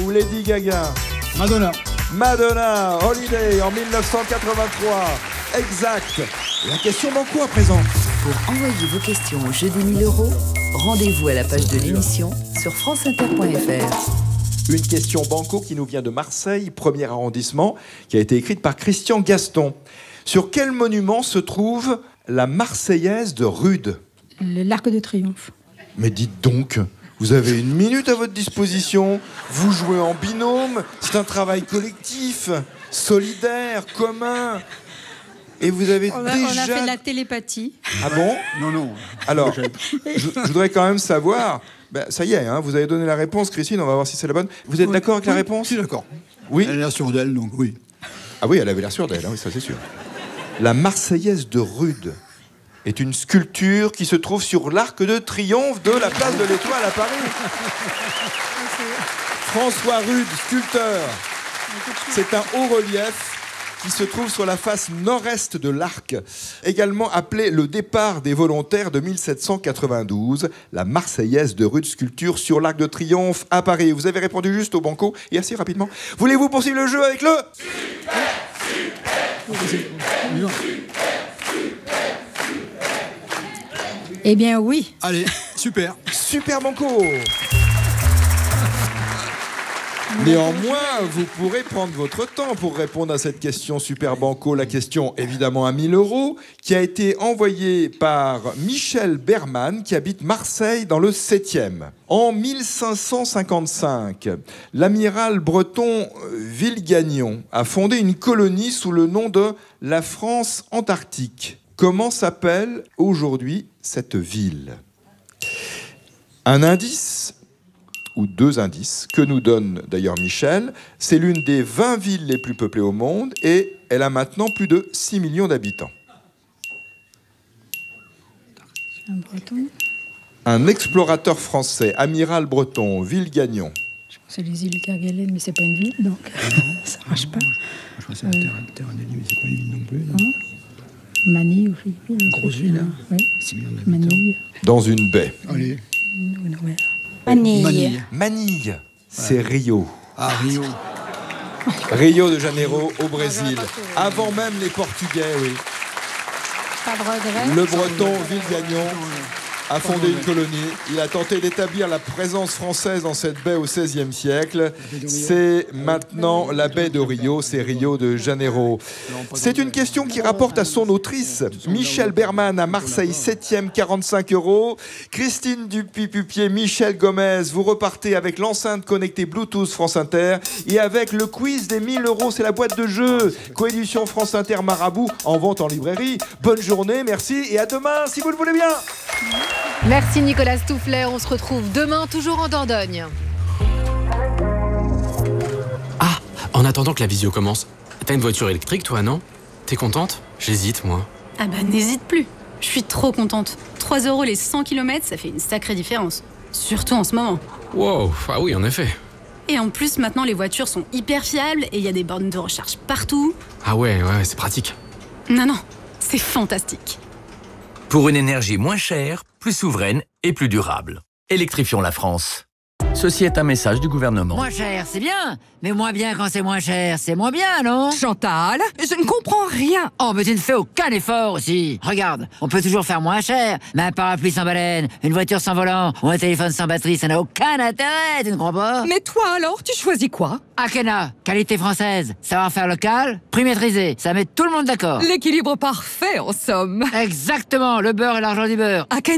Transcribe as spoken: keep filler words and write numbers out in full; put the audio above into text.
ou Lady Gaga? Madonna. Madonna, Holiday en mille neuf cent quatre-vingt-trois. Exact. La question banco à présent. Pour envoyer vos questions au jeu des mille euros, rendez-vous à la page de l'émission sur franceinter point f r. Une question banco qui nous vient de Marseille, premier arrondissement, qui a été écrite par Christian Gaston. Sur quel monument se trouve la Marseillaise de Rude? Le- L'Arc de Triomphe. Mais dites donc, vous avez une minute à votre disposition, vous jouez en binôme, c'est un travail collectif, solidaire, commun. Et vous avez On a, déjà... on a fait de la télépathie. Ah bon? Non, non. Alors, je, je voudrais quand même savoir... Ben, ça y est, hein, vous avez donné la réponse, Christine, on va voir si c'est la bonne. Vous êtes Oui. d'accord avec la Oui, réponse? Je suis d'accord. Oui. Elle a l'air sûre d'elle, donc oui. Ah oui, elle avait l'air sûre d'elle, hein, oui, ça c'est sûr. La Marseillaise de Rude est une sculpture qui se trouve sur l'Arc de Triomphe de la place de l'Étoile à Paris. François Rude, sculpteur. C'est un haut relief qui se trouve sur la face nord-est de l'arc, également appelé le départ des volontaires de mille sept cent quatre-vingt-douze, la Marseillaise de Rude, sculpture sur l'Arc de Triomphe à Paris. Vous avez répondu juste au banco et assez rapidement. Voulez-vous poursuivre le jeu avec le... Eh bien oui. Allez, super. Super banco. Néanmoins, vous pourrez prendre votre temps pour répondre à cette question super banco. La question, évidemment, à mille euros, qui a été envoyée par Michel Berman, qui habite Marseille, dans le septième. En mille cinq cent cinquante-cinq, l'amiral breton Villegagnon a fondé une colonie sous le nom de la France Antarctique. Comment s'appelle aujourd'hui cette ville? Un indice ou deux indices que nous donne d'ailleurs Michel. C'est l'une des vingt villes les plus peuplées au monde et elle a maintenant plus de six millions d'habitants. Un breton. Un explorateur français, amiral breton, Villegagnon. Je pense que c'est les îles Kerguelen, mais c'est pas une ville, donc ça marche pas. Je crois que c'est la terre, terre des mais c'est pas une ville non plus. non. Hein Manille aux Philippines. Grosse ville, hein. Oui. six millions d'habitants. Manille. Dans une baie. Allez. Ouais. Manille. Manille. Manille, c'est Rio. Ah, Rio. Rio de Janeiro au Brésil. Avant même les Portugais, oui. Pas de regret. Le breton Villegagnon a fondé une colonie. Il a tenté d'établir la présence française dans cette baie au seizième siècle. C'est maintenant la baie de Rio, c'est Rio de Janeiro. C'est une question qui rapporte à son autrice. Michel Berman à Marseille, septième, quarante-cinq euros. Christine Dupuy-Pupier, Michel Gomez, vous repartez avec l'enceinte connectée Bluetooth France Inter et avec le quiz des mille euros, c'est la boîte de jeu. Coédition France Inter Marabout, en vente en librairie. Bonne journée, merci et à demain si vous le voulez bien. Merci Nicolas Stoufflet, on se retrouve demain toujours en Dordogne. Ah, en attendant que la visio commence, t'as une voiture électrique toi, non? T'es contente? J'hésite moi. Ah bah n'hésite plus, je suis trop contente. trois euros les cent kilomètres, ça fait une sacrée différence. Surtout en ce moment. Wow, ah oui en effet. Et en plus maintenant les voitures sont hyper fiables et il y a des bornes de recharge partout. Ah ouais, ouais, c'est pratique. Non non, c'est fantastique. Pour une énergie moins chère, plus souveraine et plus durable. Électrifions la France. Ceci est un message du gouvernement. Moins cher, c'est bien. Mais moins bien quand c'est moins cher, c'est moins bien, non? Chantal, je ne comprends rien. Oh, mais tu ne fais aucun effort aussi. Regarde, on peut toujours faire moins cher. Mais un parapluie sans baleine, une voiture sans volant ou un téléphone sans batterie, ça n'a aucun intérêt, tu ne crois pas? Mais toi alors, tu choisis quoi? Akena, qualité française, savoir-faire local, prix maîtrisé, ça met tout le monde d'accord. L'équilibre parfait, en somme. Exactement, le beurre et l'argent du beurre. Akena